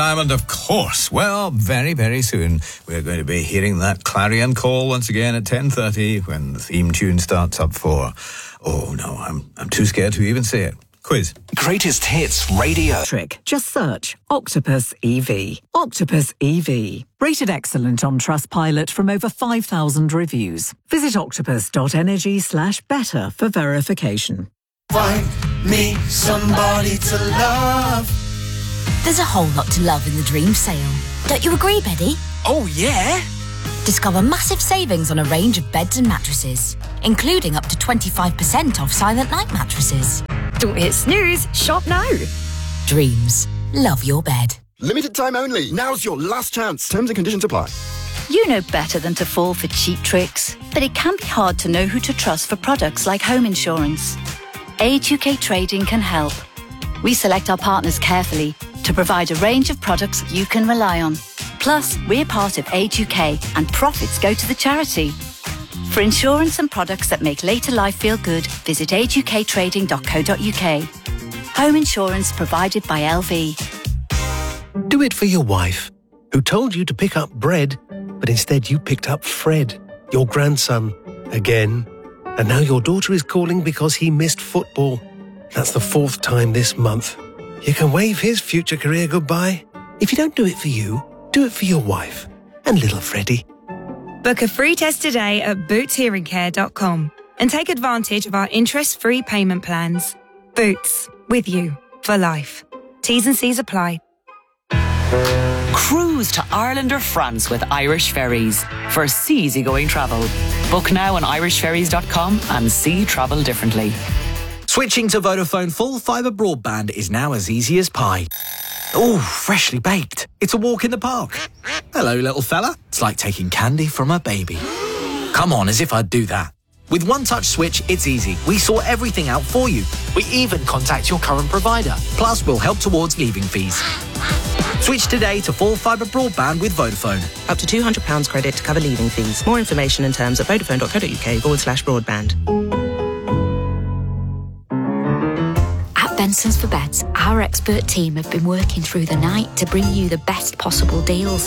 And of course, well, very, very soon, we're going to be hearing that clarion call once again at 10:30 when the theme tune starts up for... Oh, no, I'm too scared to even say it. Quiz. Greatest Hits Radio. Just search Octopus EV. Octopus EV. Rated excellent on Trustpilot from over 5,000 reviews. Visit octopus.energy/better for verification. Find me somebody to love. There's a whole lot to love in the dream sale. Don't you agree, Betty? Oh, yeah? Discover massive savings on a range of beds and mattresses, including up to 25% off Silent Night mattresses. Don't hit snooze, shop now. Dreams. Love your bed. Limited time only. Now's your last chance. Terms and conditions apply. You know better than to fall for cheap tricks, but it can be hard to know who to trust for products like home insurance. Age UK Trading can help. We select our partners carefully to provide a range of products you can rely on. Plus, we're part of Age UK and profits go to the charity. For insurance and products that make later life feel good, visit ageUKtrading.co.uk. Home insurance provided by LV. Do it for your wife, who told you to pick up bread, but instead you picked up Fred, your grandson, again. And now your daughter is calling because he missed football. That's the 4th time this month. You can wave his future career goodbye. If you don't do it for you, do it for your wife and little Freddie. Book a free test today at bootshearingcare.com and take advantage of our interest-free payment plans. Boots, with you for life. T's and C's apply. Cruise to Ireland or France with Irish Ferries for easygoing travel. Book now on irishferries.com and see travel differently. Switching to Vodafone full fibre broadband is now as easy as pie. Oh, freshly baked. It's a walk in the park. Hello, little fella. It's like taking candy from a baby. Come on, as if I'd do that. With One Touch Switch, it's easy. We sort everything out for you. We even contact your current provider. Plus, we'll help towards leaving fees. Switch today to full fibre broadband with Vodafone. Up to £200 credit to cover leaving fees. More information and terms at vodafone.co.uk/broadband. At Benson's for Beds, our expert team have been working through the night to bring you the best possible deals.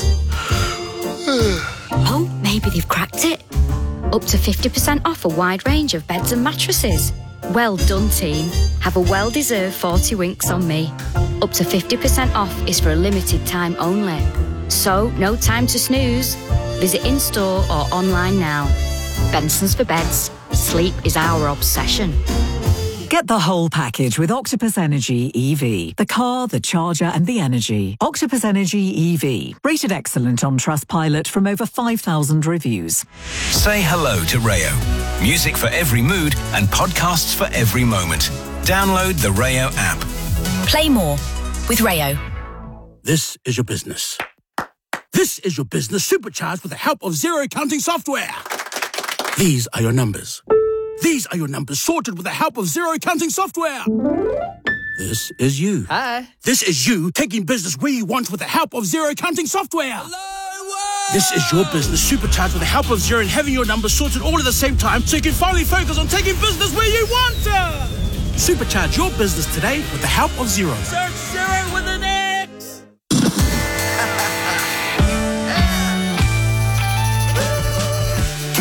Oh, maybe they've cracked it. Up to 50% off a wide range of beds and mattresses. Well done, team. Have a well-deserved 40 winks on me. Up to 50% off is for a limited time only. So, no time to snooze. Visit in-store or online now. Benson's for Beds. Sleep is our obsession. Get the whole package with Octopus Energy EV. The car, the charger and the energy. Octopus Energy EV. Rated excellent on Trustpilot from over 5,000 reviews. Say hello to Rayo. Music for every mood and podcasts for every moment. Download the Rayo app. Play more with Rayo. This is your business. This is your business supercharged with the help of zero counting software. These are your numbers. These are your numbers sorted with the help of zero counting software. This is you. Hi. This is you taking business where you want with the help of zero counting software. Hello, this is your business supercharged with the help of Zero and having your numbers sorted all at the same time so you can finally focus on taking business where you want to. Supercharge your business today with the help of Zero. Search Zero with an X.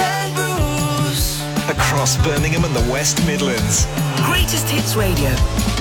Across Birmingham and the West Midlands. Greatest Hits Radio.